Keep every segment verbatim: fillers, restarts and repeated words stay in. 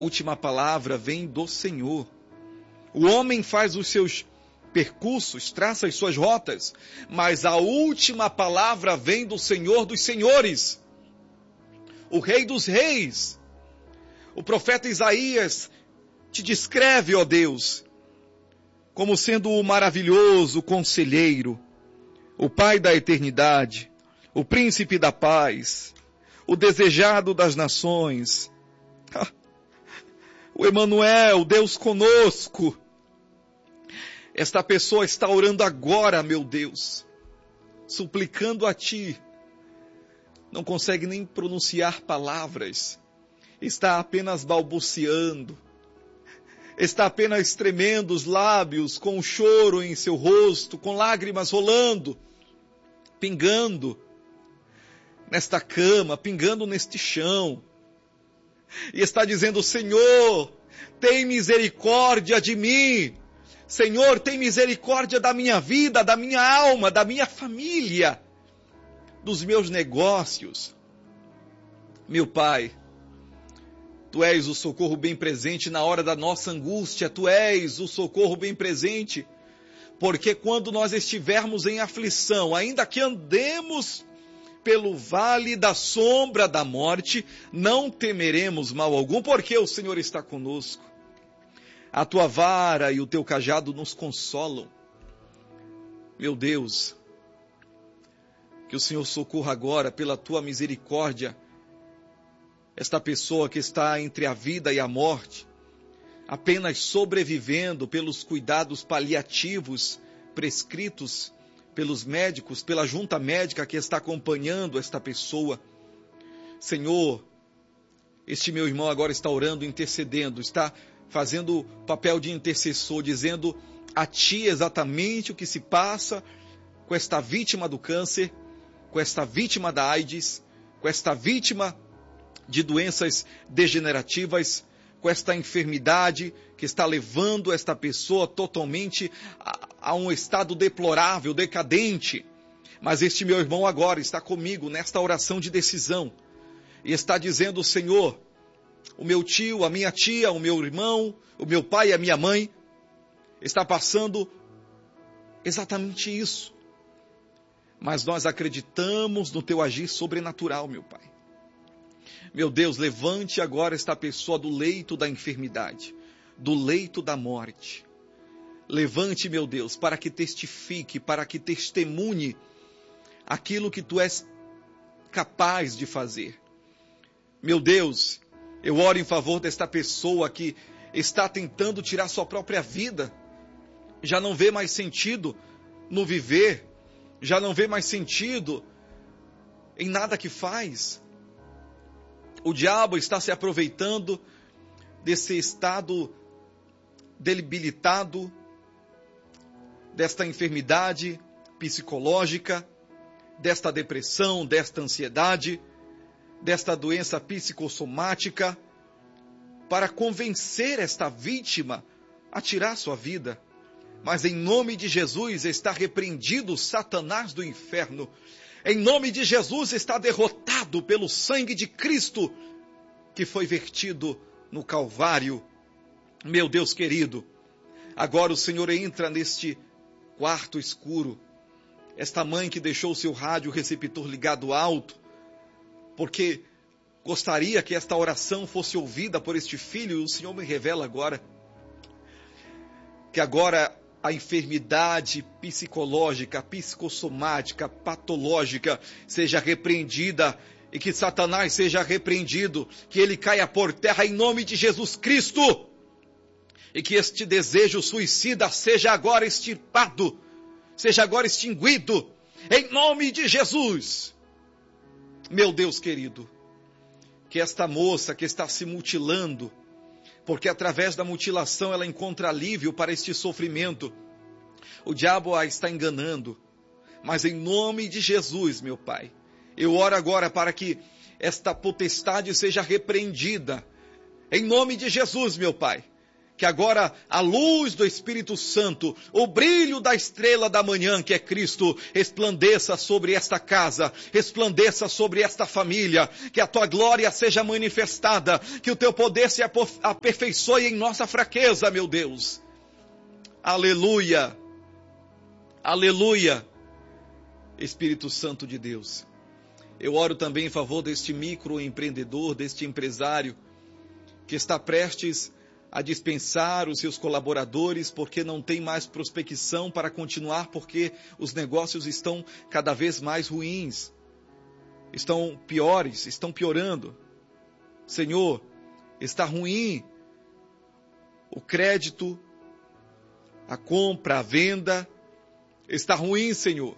última palavra vem do Senhor. O homem faz os seus percursos, traça as suas rotas, mas a última palavra vem do Senhor dos senhores, o Rei dos reis. O profeta Isaías te descreve, ó Deus, como sendo o maravilhoso conselheiro, o Pai da eternidade, o príncipe da paz, o desejado das nações, o Emanuel, Deus conosco. Esta pessoa está orando agora, meu Deus, suplicando a Ti, não consegue nem pronunciar palavras, está apenas balbuciando, está apenas tremendo os lábios, com um choro em seu rosto, com lágrimas rolando, pingando nesta cama, pingando neste chão, e está dizendo: Senhor, tem misericórdia de mim, Senhor, tem misericórdia da minha vida, da minha alma, da minha família, dos meus negócios. Meu Pai, Tu és o socorro bem presente na hora da nossa angústia, Tu és o socorro bem presente, porque quando nós estivermos em aflição, ainda que andemos pelo vale da sombra da morte, não temeremos mal algum, porque o Senhor está conosco. A Tua vara e o Teu cajado nos consolam. Meu Deus, que o Senhor socorra agora pela Tua misericórdia esta pessoa que está entre a vida e a morte, apenas sobrevivendo pelos cuidados paliativos prescritos pelos médicos, pela junta médica que está acompanhando esta pessoa. Senhor, este meu irmão agora está orando, intercedendo, está fazendo o papel de intercessor, dizendo a Ti exatamente o que se passa com esta vítima do câncer, com esta vítima da AIDS, com esta vítima de doenças degenerativas, com esta enfermidade que está levando esta pessoa totalmente a, a um estado deplorável, decadente. Mas este meu irmão agora está comigo nesta oração de decisão e está dizendo: Senhor, o meu tio, a minha tia, o meu irmão, o meu pai e a minha mãe está passando exatamente isso. Mas nós acreditamos no Teu agir sobrenatural, meu Pai. Meu Deus, levante agora esta pessoa do leito da enfermidade, do leito da morte. Levante, meu Deus, para que testifique, para que testemunhe aquilo que Tu és capaz de fazer. Meu Deus, eu oro em favor desta pessoa que está tentando tirar sua própria vida. Já não vê mais sentido no viver, já não vê mais sentido em nada que faz. O diabo está se aproveitando desse estado debilitado, desta enfermidade psicológica, desta depressão, desta ansiedade, desta doença psicossomática, para convencer esta vítima a tirar sua vida. Mas em nome de Jesus está repreendido Satanás do inferno. Em nome de Jesus está derrotado pelo sangue de Cristo que foi vertido no Calvário. Meu Deus querido, agora o Senhor entra neste quarto escuro. Esta mãe que deixou o seu rádio receptor ligado alto, porque gostaria que esta oração fosse ouvida por este filho, e o Senhor me revela agora que agora a enfermidade psicológica, psicossomática, patológica seja repreendida e que Satanás seja repreendido, que ele caia por terra em nome de Jesus Cristo e que este desejo suicida seja agora extirpado, seja agora extinguido em nome de Jesus. Meu Deus querido, que esta moça que está se mutilando, porque através da mutilação ela encontra alívio para este sofrimento, o diabo a está enganando, mas em nome de Jesus, meu Pai, eu oro agora para que esta potestade seja repreendida, em nome de Jesus, meu Pai, que agora a luz do Espírito Santo, o brilho da estrela da manhã, que é Cristo, resplandeça sobre esta casa, resplandeça sobre esta família, que a tua glória seja manifestada, que o teu poder se aperfeiçoe em nossa fraqueza, meu Deus. Aleluia, aleluia, Espírito Santo de Deus. Eu oro também em favor deste microempreendedor, deste empresário, que está prestes a dispensar os seus colaboradores porque não tem mais prospecção para continuar, porque os negócios estão cada vez mais ruins, estão piores, estão piorando. Senhor, está ruim o crédito, a compra, a venda, está ruim, Senhor.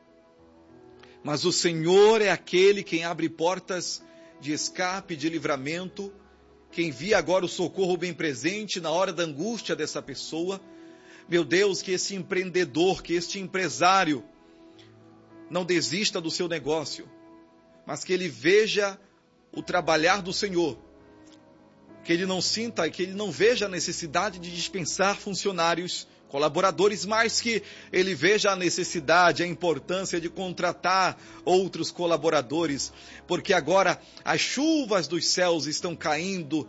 Mas o Senhor é aquele quem abre portas de escape, de livramento, que envia agora o socorro bem presente na hora da angústia dessa pessoa. Meu Deus, que esse empreendedor, que este empresário não desista do seu negócio, mas que ele veja o trabalhar do Senhor, que ele não sinta, que ele não veja a necessidade de dispensar funcionários, colaboradores, mas que ele veja a necessidade, a importância de contratar outros colaboradores, porque agora as chuvas dos céus estão caindo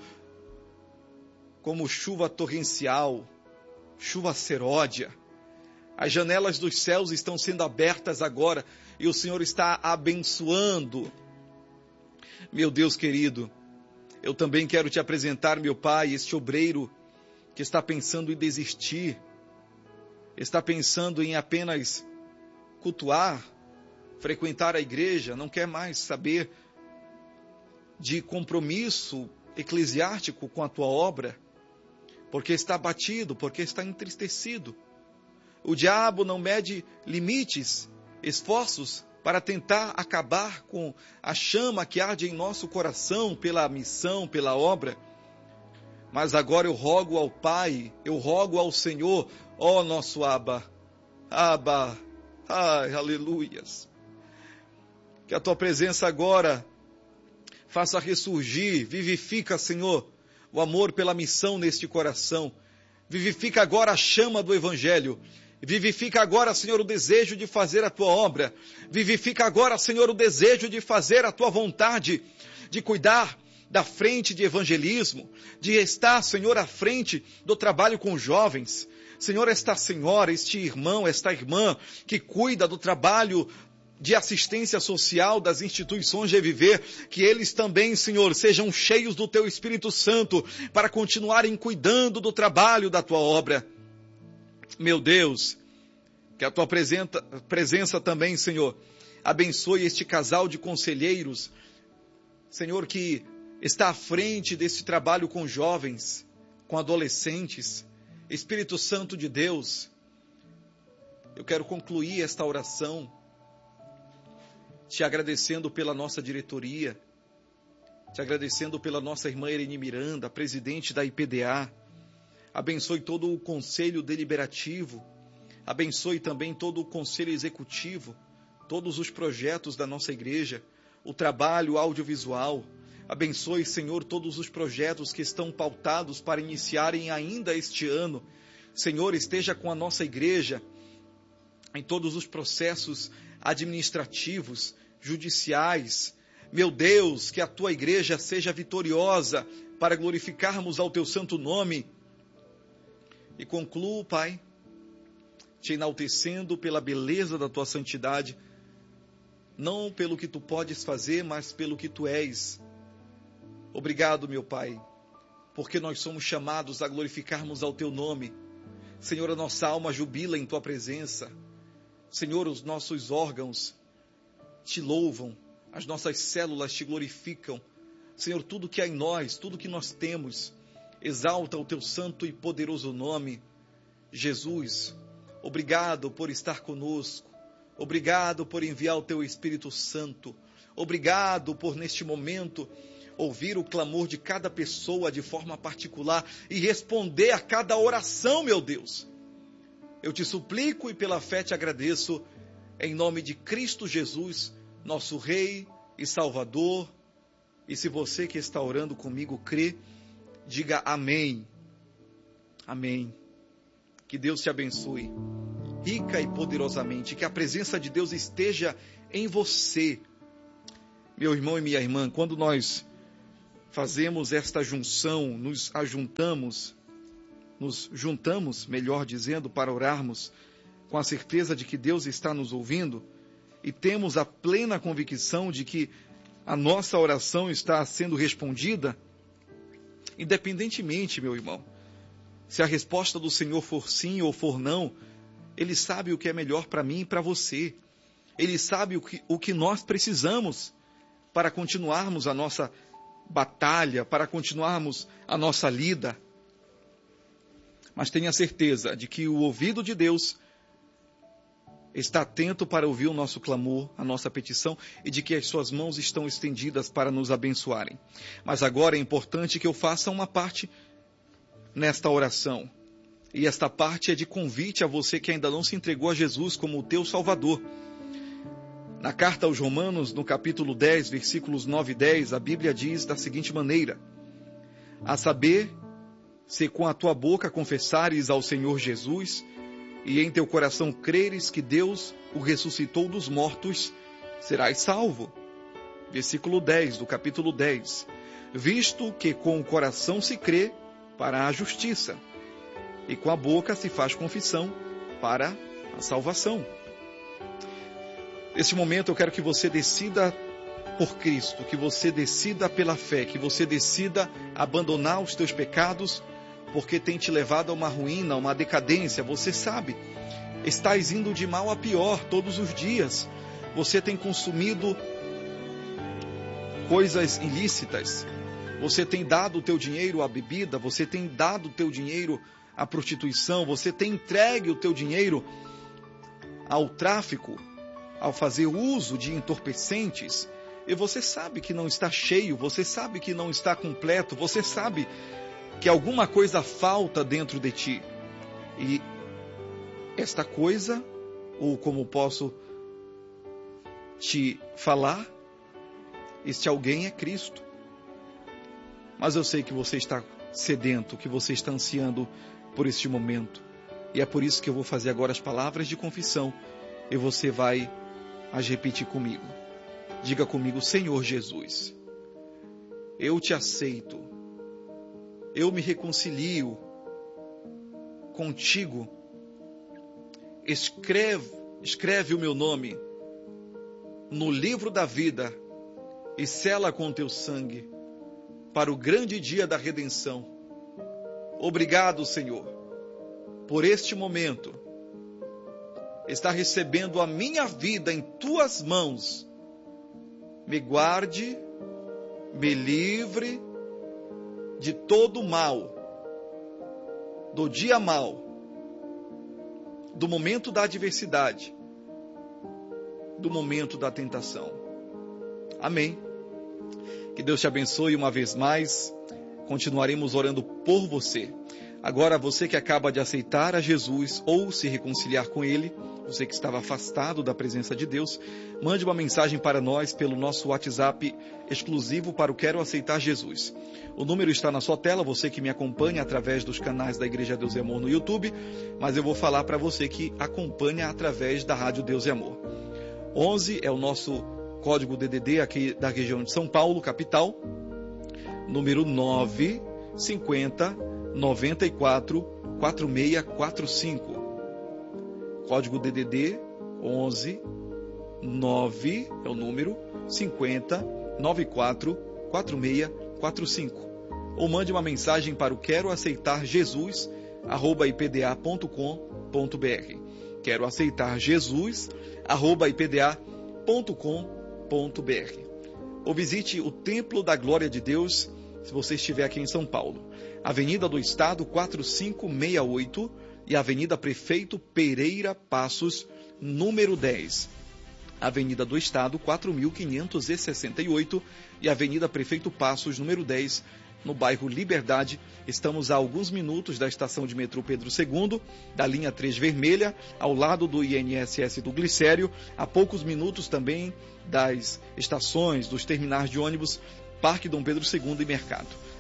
como chuva torrencial, chuva seródia. As janelas dos céus estão sendo abertas agora e o Senhor está abençoando. Meu Deus querido, eu também quero te apresentar, meu Pai, este obreiro que está pensando em desistir, está pensando em apenas cultuar, frequentar a igreja, não quer mais saber de compromisso eclesiástico com a tua obra, porque está abatido, porque está entristecido. O diabo não mede limites, esforços para tentar acabar com a chama que arde em nosso coração pela missão, pela obra. Mas agora eu rogo ao Pai, eu rogo ao Senhor, ó nosso Abba, Abba, ai, aleluias. Que a tua presença agora faça ressurgir, vivifica, Senhor, o amor pela missão neste coração. Vivifica agora a chama do Evangelho. Vivifica agora, Senhor, o desejo de fazer a tua obra. Vivifica agora, Senhor, o desejo de fazer a tua vontade, de cuidar da frente de evangelismo, de estar, Senhor, à frente do trabalho com jovens. Senhor, esta senhora, este irmão, esta irmã que cuida do trabalho de assistência social das instituições de viver, que eles também, Senhor, sejam cheios do Teu Espírito Santo para continuarem cuidando do trabalho da Tua obra. Meu Deus, que a Tua presença, presença também, Senhor, abençoe este casal de conselheiros, Senhor, que está à frente desse trabalho com jovens, com adolescentes. Espírito Santo de Deus, eu quero concluir esta oração te agradecendo pela nossa diretoria, te agradecendo pela nossa irmã Irene Miranda, presidente da I P D A. Abençoe todo o conselho deliberativo, abençoe também todo o conselho executivo, todos os projetos da nossa igreja, o trabalho audiovisual. Abençoe, Senhor, todos os projetos que estão pautados para iniciarem ainda este ano. Senhor, esteja com a nossa igreja em todos os processos administrativos, judiciais. Meu Deus, que a tua igreja seja vitoriosa para glorificarmos ao teu santo nome. E concluo, Pai, te enaltecendo pela beleza da tua santidade, não pelo que tu podes fazer, mas pelo que tu és. Obrigado, meu Pai, porque nós somos chamados a glorificarmos ao teu nome. Senhor, a nossa alma jubila em tua presença. Senhor, os nossos órgãos te louvam, as nossas células te glorificam. Senhor, tudo que há em nós, tudo que nós temos, exalta o teu santo e poderoso nome. Jesus, obrigado por estar conosco. Obrigado por enviar o teu Espírito Santo. Obrigado por, neste momento, ouvir o clamor de cada pessoa de forma particular e responder a cada oração, meu Deus. Eu te suplico e pela fé te agradeço, em nome de Cristo Jesus, nosso Rei e Salvador. E se você que está orando comigo crê, diga amém. Amém. Que Deus te abençoe, rica e poderosamente, que a presença de Deus esteja em você. Meu irmão e minha irmã, quando nós fazemos esta junção, nos ajuntamos, nos juntamos, melhor dizendo, para orarmos, com a certeza de que Deus está nos ouvindo, e temos a plena convicção de que a nossa oração está sendo respondida, independentemente, meu irmão, se a resposta do Senhor for sim ou for não, Ele sabe o que é melhor para mim e para você. Ele sabe o que, o que nós precisamos para continuarmos a nossa batalha, para continuarmos a nossa lida. Mas tenha certeza de que o ouvido de Deus está atento para ouvir o nosso clamor, a nossa petição, e de que as suas mãos estão estendidas para nos abençoarem. Mas agora é importante que eu faça uma parte nesta oração. E esta parte é de convite a você que ainda não se entregou a Jesus como o teu Salvador. Na carta aos Romanos, no capítulo dez, versículos nove e dez, a Bíblia diz da seguinte maneira: a saber, se com a tua boca confessares ao Senhor Jesus, e em teu coração creres que Deus o ressuscitou dos mortos, serás salvo. Versículo dez do capítulo dez. Visto que com o coração se crê para a justiça, e com a boca se faz confissão para a salvação. Neste momento eu quero que você decida por Cristo, que você decida pela fé, que você decida abandonar os teus pecados, porque tem te levado a uma ruína, a uma decadência. Você sabe, estás indo de mal a pior todos os dias. Você tem consumido coisas ilícitas, você tem dado o teu dinheiro à bebida, você tem dado o teu dinheiro à prostituição, você tem entregue o teu dinheiro ao tráfico, ao fazer uso de entorpecentes, e você sabe que não está cheio, você sabe que não está completo, você sabe que alguma coisa falta dentro de ti. E esta coisa, ou como posso te falar, este alguém é Cristo. Mas eu sei que você está sedento, que você está ansiando por este momento. E é por isso que eu vou fazer agora as palavras de confissão, e você vai as repetir comigo. Diga comigo: Senhor Jesus, eu te aceito, eu me reconcilio contigo, escreve, escreve o meu nome no livro da vida e sela com teu sangue para o grande dia da redenção. Obrigado, Senhor, por este momento, estar recebendo a minha vida em tuas mãos. Me guarde, me livre de todo o mal, do dia mau, do momento da adversidade, do momento da tentação. Amém. Que Deus te abençoe uma vez mais. Continuaremos orando por você. Agora, você que acaba de aceitar a Jesus ou se reconciliar com Ele, você que estava afastado da presença de Deus, mande uma mensagem para nós pelo nosso WhatsApp exclusivo para o Quero Aceitar Jesus. O número está na sua tela, você que me acompanha através dos canais da Igreja Deus e Amor no YouTube, mas eu vou falar para você que acompanha através da Rádio Deus e Amor. onze é o nosso código D D D aqui da região de São Paulo, capital, número nove cinquenta, noventa e quatro, quarenta e seis quarenta e cinco. Código D D D onze, nove é o número, cinquenta, noventa e quatro, quarenta e seis quarenta e cinco. Ou mande uma mensagem para o Quero Aceitar Jesus, arroba i p d a ponto com ponto b r. Quero Aceitar Jesus, arroba i p d a ponto com ponto b r. Ou visite o Templo da Glória de Deus, se você estiver aqui em São Paulo. Avenida do Estado quatro cinco seis oito e Avenida Prefeito Pereira Passos, número dez. Avenida do Estado quatro mil quinhentos e sessenta e oito e Avenida Prefeito Passos, número dez, no bairro Liberdade. Estamos a alguns minutos da estação de metrô Pedro segundo, da linha três vermelha, ao lado do I N S S do Glicério, a poucos minutos também das estações, dos terminais de ônibus Parque Dom Pedro segundo e Mercado.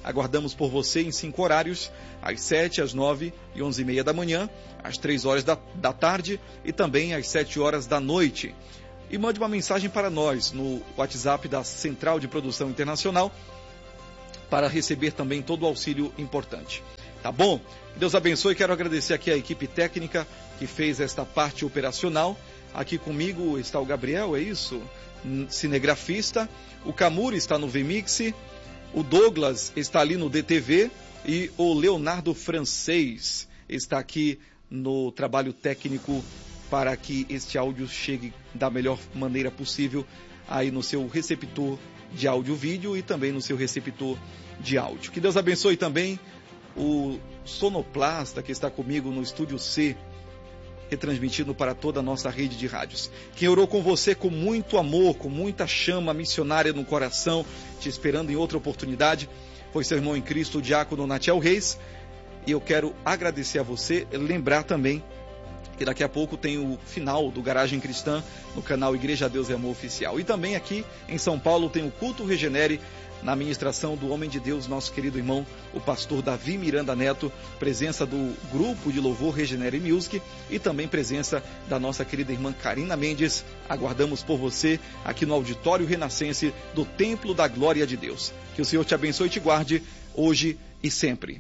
Aguardamos por você em cinco horários, às sete, às nove e onze e meia da manhã, às três horas da, da tarde e também às sete horas da noite. E mande uma mensagem para nós no WhatsApp da Central de Produção Internacional para receber também todo o auxílio importante. Tá bom? Deus abençoe. Quero agradecer aqui a equipe técnica que fez esta parte operacional. Aqui comigo está o Gabriel, é isso? Cinegrafista. O Camuri está no V-Mix. O Douglas está ali no D T V. E o Leonardo Francês está aqui no trabalho técnico para que este áudio chegue da melhor maneira possível aí no seu receptor de áudio-vídeo e também no seu receptor de áudio. Que Deus abençoe também o sonoplasta que está comigo no Estúdio C, retransmitindo para toda a nossa rede de rádios. Quem orou com você com muito amor, com muita chama missionária no coração, te esperando em outra oportunidade, foi seu irmão em Cristo, o diácono Natiel Reis. E eu quero agradecer a você, lembrar também que daqui a pouco tem o final do Garagem Cristã no canal Igreja Deus e Amor Oficial. E também aqui em São Paulo tem o Culto Regenere, na administração do homem de Deus, nosso querido irmão, o pastor Davi Miranda Neto, presença do grupo de louvor Regenere Music e também presença da nossa querida irmã Karina Mendes. Aguardamos por você aqui no Auditório Renascense do Templo da Glória de Deus. Que o Senhor te abençoe e te guarde hoje e sempre.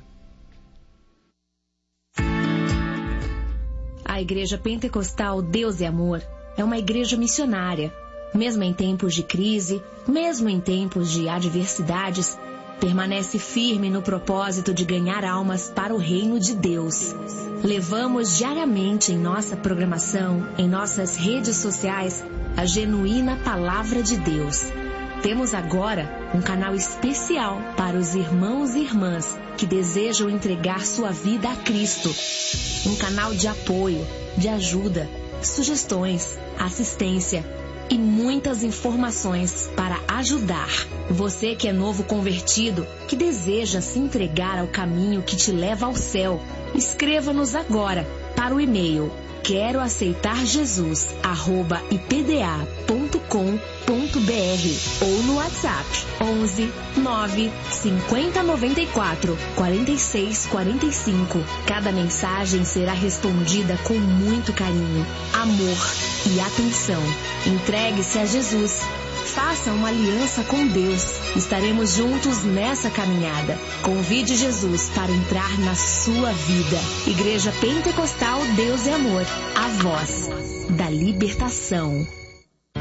A Igreja Pentecostal Deus e Amor é uma igreja missionária. Mesmo em tempos de crise, mesmo em tempos de adversidades, permanece firme no propósito de ganhar almas para o reino de Deus. Levamos diariamente em nossa programação, em nossas redes sociais, a genuína Palavra de Deus. Temos agora um canal especial para os irmãos e irmãs que desejam entregar sua vida a Cristo. Um canal de apoio, de ajuda, sugestões, assistência e muitas informações para ajudar. Você que é novo convertido, que deseja se entregar ao caminho que te leva ao céu, escreva-nos agora para o e-mail quero aceitar Jesus arroba i p d a ponto com ponto b r ou no WhatsApp onze nove cinquenta noventa e quatro quarenta e seis quarenta e cinco. Cada mensagem será respondida com muito carinho, amor e atenção. Entregue-se a Jesus. Faça uma aliança com Deus. Estaremos juntos nessa caminhada. Convide Jesus para entrar na sua vida. Igreja Pentecostal Deus e Amor. A voz da libertação.